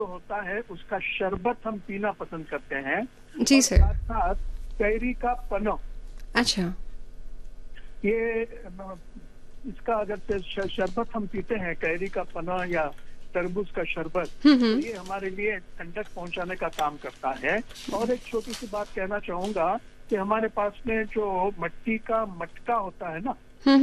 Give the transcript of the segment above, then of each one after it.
होता है उसका शरबत हम पीना पसंद करते हैं। जी सर। साथ साथ कैरी का पन्ना, अच्छा। ये इसका अगर से शरबत हम पीते हैं, कैरी का पन्ना या तरबूज का शरबत, तो ये हमारे लिए ठंडक पहुंचाने का काम करता है। और एक छोटी सी बात कहना चाहूंगा कि हमारे पास में जो मिट्टी का मटका होता है ना,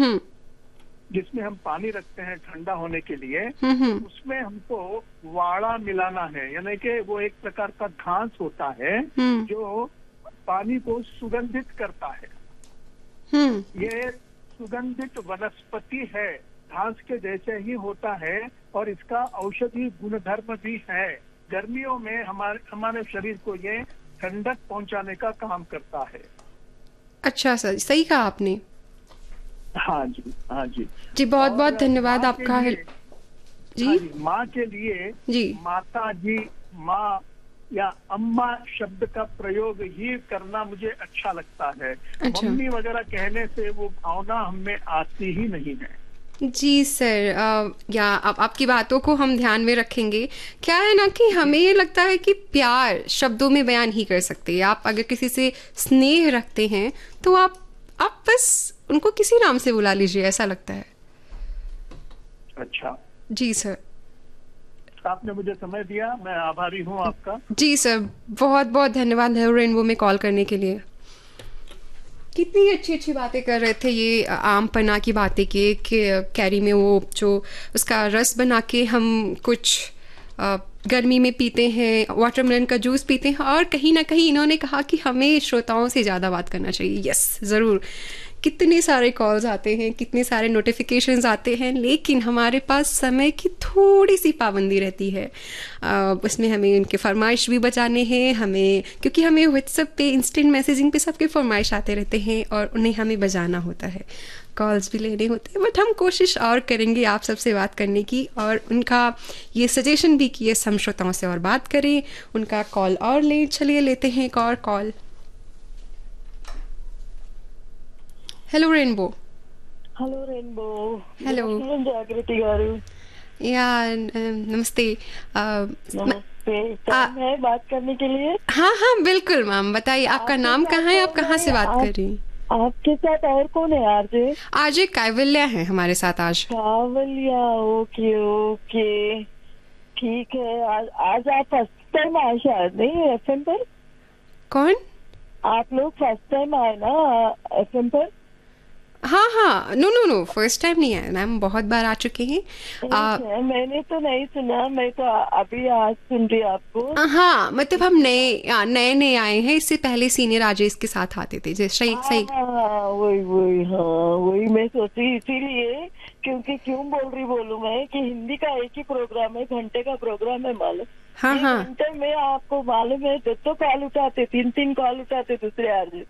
जिसमें हम पानी रखते हैं ठंडा होने के लिए, उसमें हमको वाड़ा मिलाना है, यानी कि वो एक प्रकार का घास होता है जो पानी को सुगंधित करता है। ये सुगंधित वनस्पति है, घास के जैसे ही होता है और इसका औषधि गुणधर्म भी है। गर्मियों में हमारे शरीर को ये ठंडक पहुंचाने का काम करता है। अच्छा सर, सही कहा आपने। हाँ जी, हाँ जी जी, बहुत बहुत धन्यवाद आपका। जी, हाँ जी, माँ के लिए जी, माता जी, माँ या अम्मा शब्द का प्रयोग ही करना मुझे अच्छा लगता है। अच्छा। मम्मी वगैरह कहने से वो भावना हमें आती ही नहीं है। जी सर, या अब आपकी बातों को हम ध्यान में रखेंगे। क्या है ना कि हमें ये लगता है कि प्यार शब्दों में बयान ही कर सकते हैं। आप अगर किसी से स्नेह रखते हैं तो आप बस उनको किसी नाम से बुला लीजिए, ऐसा लगता है। अच्छा जी सर, आपने मुझे समय दिया, मैं आभारी हूँ आपका। जी सर, बहुत बहुत धन्यवाद हेलो रेनबो में कॉल करने के लिए। कितनी अच्छी अच्छी बातें कर रहे थे ये, आम पन्ना की बातें की कि कैरी में वो जो उसका रस बना के हम कुछ गर्मी में पीते हैं, वाटरमेलन का जूस पीते हैं, और कहीं ना कहीं इन्होंने कहा कि हमें श्रोताओं से ज़्यादा बात करना चाहिए। यस, ज़रूर। कितने सारे कॉल्स आते हैं, कितने सारे नोटिफिकेशंस आते हैं, लेकिन हमारे पास समय की थोड़ी सी पाबंदी रहती है। उसमें हमें उनके फरमाइश भी बचाने हैं, हमें, क्योंकि हमें व्हाट्सएप पे इंस्टेंट मैसेजिंग पे सबके फरमाइश आते रहते हैं और उन्हें हमें बजाना होता है, कॉल्स भी लेने होते हैं। बट हम कोशिश और करेंगे आप सबसे बात करने की, और उनका ये सजेशन भी कि ये हम श्रोताओं से और बात करें, उनका कॉल और लें। चलिए लेते हैं एक और call. Hello rainbow. Hello rainbow. Hello जागृति गारू। या नमस्ते। नमस्ते, टाइम है बात करने के लिए? हाँ हाँ बिल्कुल मैम, बताइए आपका नाम कहाँ है, आप कहाँ से बात कर रही हैं? आपके साथ और कौन है आरजे? आज एक काइवल्या है हमारे साथ आज। कावलिया, ओके ओके, ठीक है। आज आप फर्स्ट टाइम आए शायद, नहीं एफएम पर? कौन? आप लोग फर्स्ट टाइम आए ना एफएम पर? हाँ हाँ, no no no, first time नहीं है मैम, बहुत बार आ चुके हैं। मैंने तो नहीं सुना, मैं तो अभी आज सुन रही आपको। हाँ, मतलब हम नए नए आए हैं, इससे पहले सीनियर राजेश के साथ आते थे। जैसे सही। हाँ वही वही, हाँ वही मैं सोची, इसीलिए क्योंकि क्यों बोलूं मैं कि हिंदी का एक ही प्रोग्राम है, घंटे का प्रोग्राम है मालूम। हाँ हाँ, घंटे में आपको मालूम है दो कॉल उठाते, तीन कॉल उठाते दूसरे आदमी।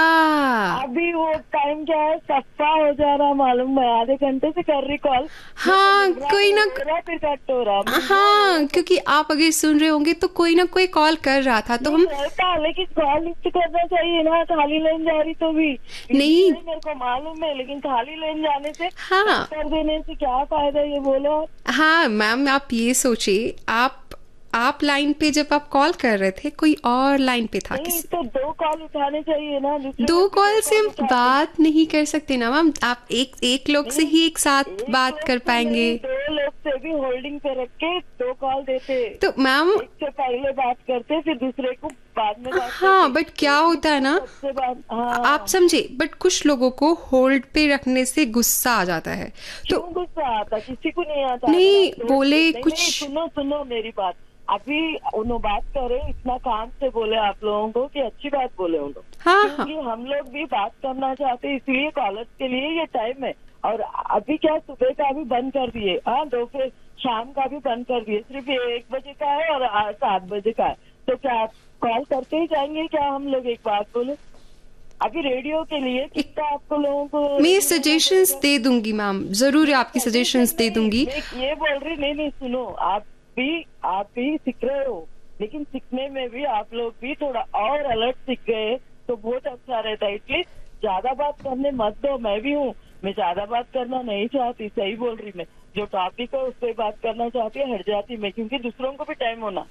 अभी वो टाइम क्या है, सस्ता हो जा रहा मालूम, मैं आधे घंटे से कर रही कॉल। हाँ कोई ना, फिर कट हो रहा। हाँ क्योंकि आप अगर सुन रहे होंगे तो कोई ना कोई कॉल कर रहा था, तो हम लेकिन कॉल लिफ्ट करना चाहिए ना, खाली लाइन जा रही तो भी नहीं, मेरे को मालूम है, लेकिन खाली लाइन जाने से, हाँ कर देने से क्या फायदा, ये बोलो। हाँ मैम, आप ये सोचिए, आप लाइन पे जब आप कॉल कर रहे थे, कोई और लाइन पे था। नहीं तो दो कॉल उठाने चाहिए ना, दो कॉल से हम बात नहीं कर सकते ना मैम, आप एक लोग से ही एक साथ बात कर पाएंगे। दो लोग से भी होल्डिंग पे रख के दो कॉल देते, तो मैम एक से पहले बात करते, फिर दूसरे को बाद में बात हाँ, बट क्या होता है ना, आप समझे, बट कुछ लोगों को होल्ड पे रखने से गुस्सा आ जाता है। तो गुस्सा आता, किसी को नहीं आता। नहीं बोले कुछ, सुनो मेरी बात, अभी उन्होंने बात करे, इतना काम से बोले आप लोगों को कि अच्छी बात बोले उन्होंने। हाँ क्योंकि हम लोग भी बात करना चाहते हैं, इसलिए कॉलर्स के लिए ये टाइम है। और अभी क्या सुबह का भी बंद कर दिए, हाँ दोपहर शाम का भी बंद कर दिए, सिर्फ 1 बजे का है और 7 बजे का है। तो क्या कॉल करते ही जाएंगे क्या हम लोग? एक बात बोलो, अभी रेडियो के लिए कितना आपको लोगों को मैं सजेशंस दे दूंगी मैम, जरूर आपकी सजेशंस दे दूंगी। ये बोल रही नहीं सुनो, आप भी सीख रहे हो, लेकिन सीखने में भी आप लोग भी थोड़ा और अलर्ट सीख गए तो बहुत अच्छा रहता है। इसलिए ज्यादा बात करने मत दो, मैं भी हूँ, मैं ज्यादा बात करना नहीं चाहती, सही बोल रही मैं, जो टॉपिक है उस पर बात करना चाहती है, हट जाती मैं, क्योंकि दूसरों को भी टाइम होना